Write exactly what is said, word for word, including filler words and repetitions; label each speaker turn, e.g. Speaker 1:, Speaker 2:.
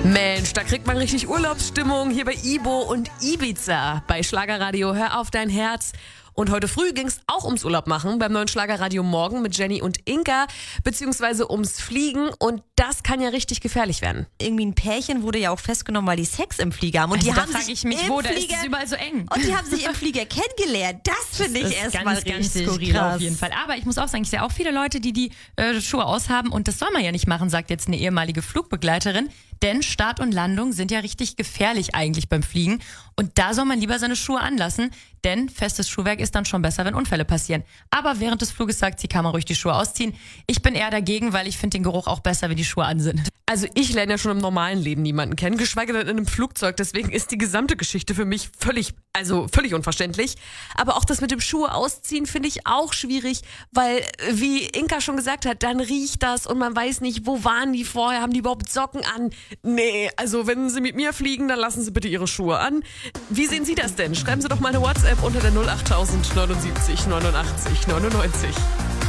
Speaker 1: Mensch, da kriegt man richtig Urlaubsstimmung hier bei Ibo und Ibiza. Bei Schlagerradio Hör auf dein Herz. Und heute früh ging es auch ums Urlaub machen beim neuen Schlagerradio Morgen mit Jenny und Inka, beziehungsweise ums Fliegen. Und das kann ja richtig gefährlich werden.
Speaker 2: Irgendwie ein Pärchen wurde ja auch festgenommen, weil die Sex im Flieger haben. Und
Speaker 3: Also
Speaker 2: die
Speaker 3: da
Speaker 2: haben
Speaker 3: frage
Speaker 2: sich
Speaker 3: ich mich,
Speaker 2: im
Speaker 3: wo, da ist
Speaker 2: Flieger,
Speaker 3: es überall so eng.
Speaker 2: Und die haben sich im Flieger kennengelernt. Das finde ich
Speaker 3: ist
Speaker 2: erstmal
Speaker 3: ganz, ganz
Speaker 2: richtig
Speaker 3: skurril
Speaker 2: krass.
Speaker 3: auf jeden Fall. Aber ich muss auch sagen, ich sehe auch viele Leute, die die äh, Schuhe aushaben. Und das soll man ja nicht machen, sagt jetzt eine ehemalige Flugbegleiterin. Denn Start und Landung sind ja richtig gefährlich eigentlich beim Fliegen. Und da soll man lieber seine Schuhe anlassen. Denn festes Schuhwerk ist dann schon besser, wenn Unfälle passieren. Aber während des Fluges sagt sie, kann man ruhig die Schuhe ausziehen. Ich bin eher dagegen, weil ich finde den Geruch auch besser, wenn die Schuhe an sind.
Speaker 1: Also ich lerne ja schon im normalen Leben niemanden kennen, geschweige denn in einem Flugzeug. Deswegen ist die gesamte Geschichte für mich völlig, also völlig unverständlich. Aber auch das mit dem Schuhe ausziehen finde ich auch schwierig, weil, wie Inka schon gesagt hat, dann riecht das und man weiß nicht, wo waren die vorher, haben die überhaupt Socken an? Nee, also wenn Sie mit mir fliegen, dann lassen Sie bitte Ihre Schuhe an. Wie sehen Sie das denn? Schreiben Sie doch mal eine WhatsApp unter der null acht null null neunundsiebzig neunundachtzig neunundneunzig.